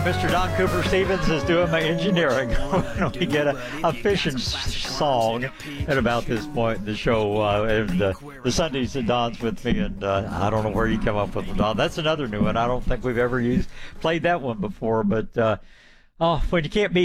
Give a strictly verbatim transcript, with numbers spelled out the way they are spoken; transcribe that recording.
Mister Don Cooper Stevens is doing my engineering. We get a, a fishing song at about this point in the show. Uh, and uh, the Sundays that Don's with me, and uh, I don't know where you come up with them, Don. That's another new one. I don't think we've ever used played that one before, but uh, oh, when you can't be